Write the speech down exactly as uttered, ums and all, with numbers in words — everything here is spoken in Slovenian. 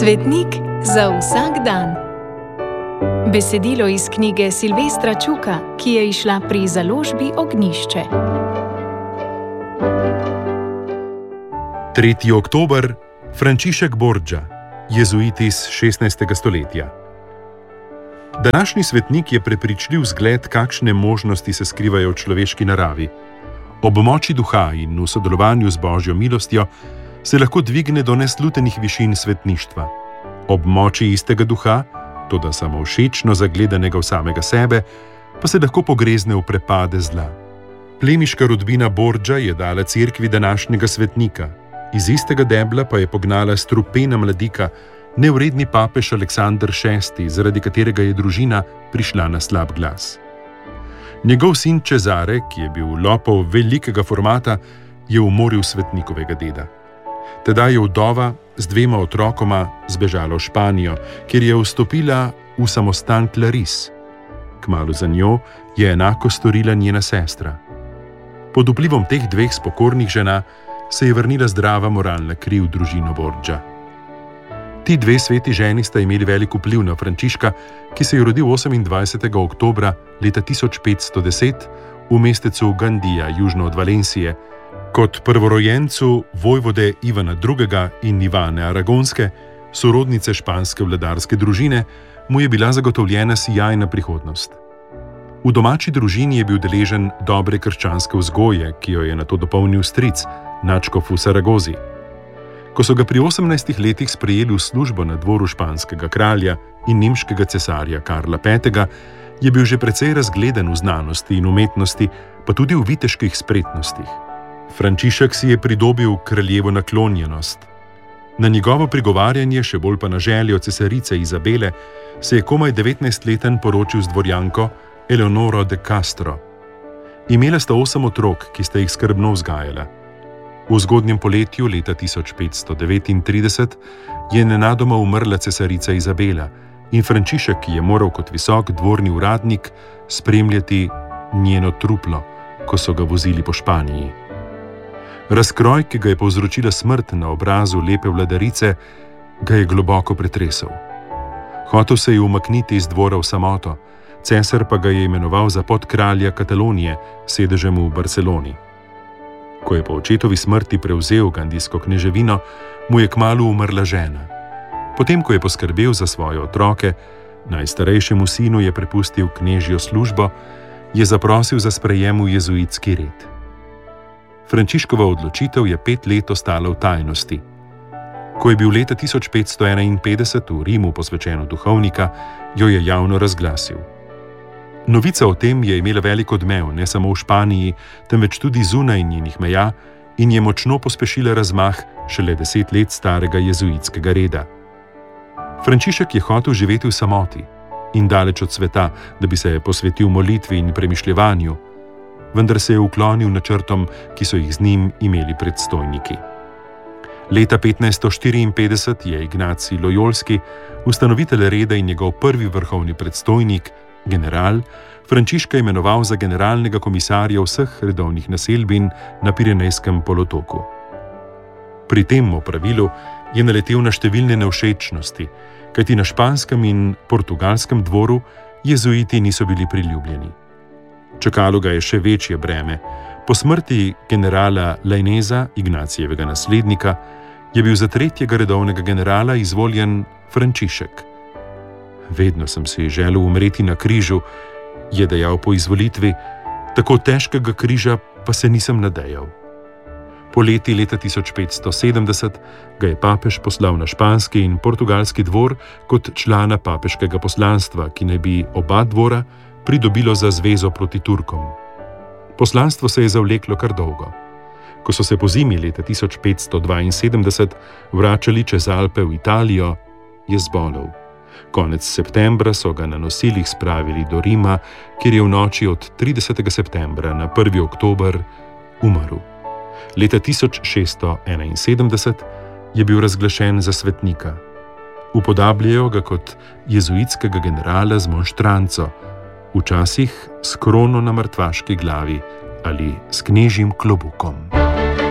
Svetnik za vsak dan. Besedilo iz knjige Silvestra Čuka, ki je izšla pri založbi Ognjišče. tretji oktober, Frančišek Borgia, jezuit iz šestnajstega stoletja. Današnji svetnik je prepričljiv zgled, kakšne možnosti se skrivajo v človeški naravi. Ob moči duha in v sodelovanju z Božjo milostjo se lahko dvigne do neslutenih višin svetništva. Ob moči istega duha, toda samovšečno zagledanega v samega sebe, pa se lahko pogrezne v prepade zla. Plemiška rodbina Borgia je dala cerkvi današnjega svetnika, iz istega debla pa je pognala strupena mladika, nevredni papež Aleksander šesti, zaradi katerega je družina prišla na slab glas. Njegov sin Cezare, ki je bil lopov velikega formata, je umoril svetnikovega deda. Tedaj je vdova z dvema otrokoma zbežala v Španijo, kjer je vstopila v samostan Claris. Kmalu za njo je enako storila njena sestra. Pod vplivom teh dveh spokornih žena se je vrnila zdrava moralna kri v družino Borgia. Ti dve sveti ženi sta imeli velik vpliv na Frančiška, ki se je rodil osemindvajsetega oktobra leta tisoč petsto deset v mestecu Gandija, južno od Valencije. Kot prvorojencu vojvode Ivana drugega in Ivane Aragonske, sorodnice španske vladarske družine, mu je bila zagotovljena sijajna prihodnost. V domači družini je bil deležen dobre krščanske vzgoje, ki jo je nato dopolnil stric, nadškof v Saragozi. Ko so ga pri osemnajstih letih sprejeli v službo na dvoru španskega kralja in nemškega cesarja Karla petega, je bil že precej razgleden v znanosti in umetnosti, pa tudi v viteških spretnostih. Frančišek si je pridobil kraljevo naklonjenost. Na njegovo prigovarjanje, še bolj pa na željo cesarice Izabele, se je komaj devetnajstleten poročil z dvorjanko Eleonoro de Castro. Imela sta osem otrok, ki sta jih skrbno vzgajala. V zgodnjem poletju leta tisoč petsto devetintrideset je nenadoma umrla cesarica Izabela in Frančišek, ki je moral kot visok dvorni uradnik spremljati njeno truplo, ko so ga vozili po Španiji. Razkroj, ki ga je povzročila smrt na obrazu lepe vladarice, ga je globoko pretresel. Hotel se je umakniti iz dvora v samoto, cesar pa ga je imenoval za podkralja Katalonije, sedežem v Barceloni. Ko je po očetovi smrti prevzel gandijsko kneževino, mu je kmalu umrla žena. Potem, ko je poskrbel za svoje otroke, najstarejšemu sinu je prepustil knežjo službo, je zaprosil za sprejem v jezuitski red. Frančiškova odločitev je pet let ostala v tajnosti. Ko je bil leta tisoč petsto enainpetdeset v Rimu posvečen v duhovnika, jo je javno razglasil. Novica o tem je imela velik odmev ne samo v Španiji, temveč tudi zunaj njenih meja in je močno pospešila razmah šele deset let starega jezuitskega reda. Frančišek je hotel živeti v samoti in daleč od sveta, da bi se posvetil molitvi in premišljevanju, vendar se je uklonil načrtom, ki so jih z njim imeli predstojniki. Leta petnajststo štiriinpetdeset je Ignacij Lojolski, ustanovitelj reda in njegov prvi vrhovni predstojnik, general, Frančiška imenoval za generalnega komisarja vseh redovnih naselbin na Pirenejskem polotoku. Pri tem opravilu je naletel na številne nevšečnosti, kajti na španskem in portugalskem dvoru jezuiti niso bili priljubljeni. Čakalo ga je še večje breme. Po smrti generala Laineza, Ignacijevega naslednika, je bil za tretjega redovnega generala izvoljen Frančišek. Vedno sem si želel umreti na križu, je dejal po izvolitvi, tako težkega križa pa se nisem nadejal. Poleti leta tisoč petsto sedemdeset ga je papež poslal na španski in portugalski dvor kot člana papeškega poslanstva, ki naj bi oba dvora pridobilo za zvezo proti Turkom. Poslanstvo se je zavleklo kar dolgo. Ko so se pozimi leta tisoč petsto dvainsedemdeset vračali čez Alpe v Italijo, je zbolel. Konec septembra so ga na nosilih spravili do Rima, kjer je v noči od tridesetega septembra na prvi oktober umrl. Leta tisoč šeststo enainsedemdeset je bil razglašen za svetnika. Upodabljajo ga kot jezuitskega generala z monštranco, včasih s krono na mrtvaški glavi ali s knežjim klobukom.